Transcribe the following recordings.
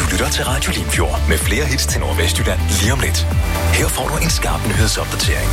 lytter til Radio Limfjord med flere hits til Nordvestjylland lige om lidt. Her får du en skarp nyhedsopdatering.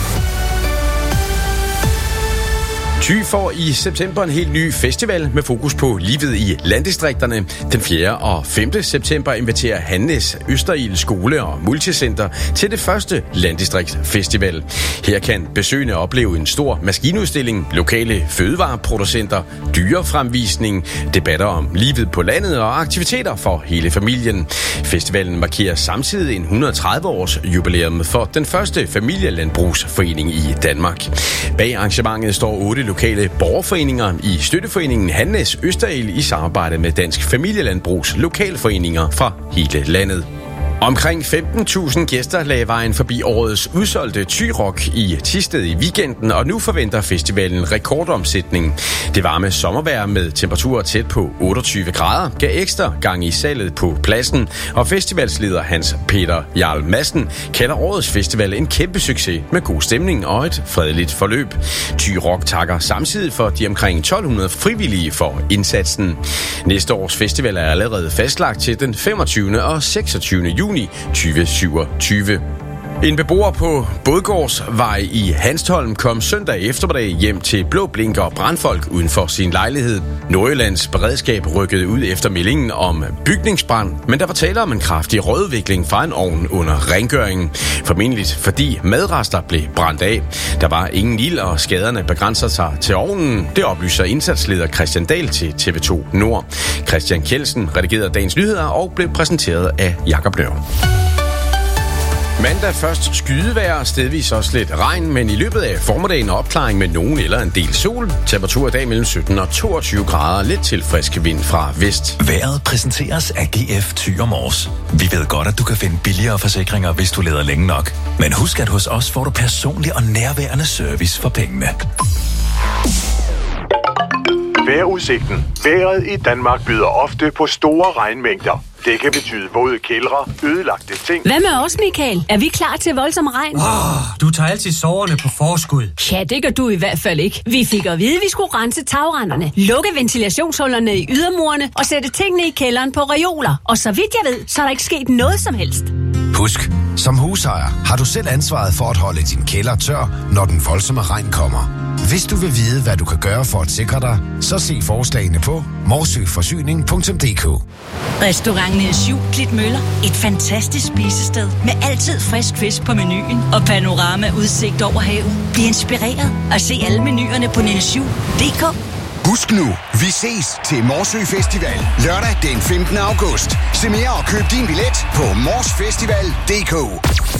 Thy får i september en helt ny festival med fokus på livet i landdistrikterne. Den 4. og 5. september inviterer Handnes Østerild Skole og Multicenter til det første landdistriktsfestival. Her kan besøgende opleve en stor maskinudstilling, lokale fødevareproducenter, dyrefremvisning, debatter om livet på landet og aktiviteter for hele familien. Festivalen markerer samtidig en 130-års jubilæum for den første familielandbrugsforening i Danmark. Bag arrangementet står 8 lokale borgerforeninger i støtteforeningen Handnes Østerild i samarbejde med Dansk Familielandbrugs lokalforeninger fra hele landet. Omkring 15.000 gæster lagde vejen forbi årets udsolgte Thy Rock i Thisted i weekenden, og nu forventer festivalen rekordomsætning. Det varme sommervejr med temperaturer tæt på 28 grader gav ekstra gang i salget på pladsen, og festivalsleder Hans Peter Jarl Madsen kalder årets festival en kæmpe succes med god stemning og et fredeligt forløb. Thy Rock takker samtidig for de omkring 1200 frivillige for indsatsen. Næste års festival er allerede fastlagt til den 25. og 26. juni 2027. En beboer på Bådgårdsvej i Hanstholm kom søndag eftermiddag hjem til blå blinker og brandfolk uden for sin lejlighed. Nordjyllands beredskab rykkede ud efter meldingen om bygningsbrand, men der var tale om en kraftig rødudvikling fra en ovn under rengøringen. Formentlig fordi madrester blev brændt af. Der var ingen ild, og skaderne begrænser sig til ovnen. Det oplyser indsatsleder Christian Dahl til TV2 Nord. Christian Kjeldsen redigerede dagens nyheder og blev præsenteret af Jakob Nør. Mandag først skydevejr, stedvis også lidt regn, men i løbet af formiddagen opklaring med nogen eller en del sol. Temperatur i dag mellem 17 og 22 grader, lidt til frisk vind fra vest. Vejret præsenteres af GF Thy og Mors. Vi ved godt, at du kan finde billigere forsikringer, hvis du leder længe nok. Men husk, at hos os får du personlig og nærværende service for pengene. Vejrudsigten. Vejret i Danmark byder ofte på store regnmængder. Det kan betyde både kældre, ødelagte ting. Hvad med os, Michael? Er vi klar til voldsom regn? Du tager altid soverne på forskud. Ja, det gør du i hvert fald ikke. Vi fik at vide, at vi skulle rense tagrenderne, lukke ventilationshullerne i ydermurene og sætte tingene i kælderen på reoler. Og så vidt jeg ved, så er der ikke sket noget som helst. Husk, som husejer har du selv ansvaret for at holde din kælder tør, når den voldsomme regn kommer. Hvis du vil vide, hvad du kan gøre for at sikre dig, så se forslagene på morsøforsyning.dk. Restaurant Niels Juel Klitmøller. Et fantastisk spisested med altid frisk fisk på menuen og panorama-udsigt over havet. Bliv inspireret og se alle menuerne på nielsjuel.dk. Husk nu, vi ses til Morsø Festival lørdag den 15. august. Se mere og køb din billet på morsfestival.dk.